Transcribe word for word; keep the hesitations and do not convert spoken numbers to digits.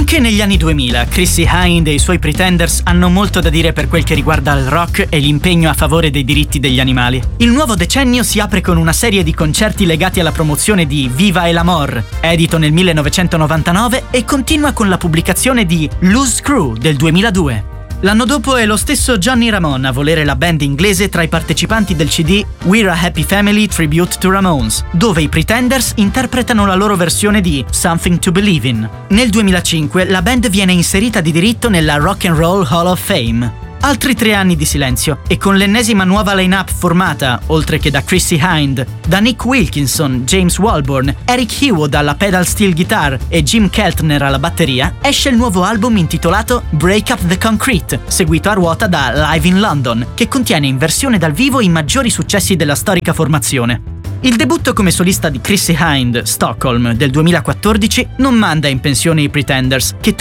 Anche negli anni duemila, Chrissie Hynde e i suoi Pretenders hanno molto da dire per quel che riguarda il rock e l'impegno a favore dei diritti degli animali. Il nuovo decennio si apre con una serie di concerti legati alla promozione di Viva el Amor, edito nel millenovecentonovantanove, e continua con la pubblicazione di Loose Screw del duemiladue. L'anno dopo è lo stesso Johnny Ramone a volere la band inglese tra i partecipanti del C D We're a Happy Family Tribute to Ramones, dove i Pretenders interpretano la loro versione di Something to Believe in. Nel duemilacinque la band viene inserita di diritto nella Rock and Roll Hall of Fame. Altri tre anni di silenzio, e con l'ennesima nuova line-up formata, oltre che da Chrissie Hynde, da Nick Wilkinson, James Walborn, Eric Hewood alla pedal steel guitar e Jim Keltner alla batteria, esce il nuovo album intitolato Break Up the Concrete, seguito a ruota da Live in London, che contiene in versione dal vivo i maggiori successi della storica formazione. Il debutto come solista di Chrissie Hynde, Stockholm, del duemilaquattordici, non manda in pensione i Pretenders, che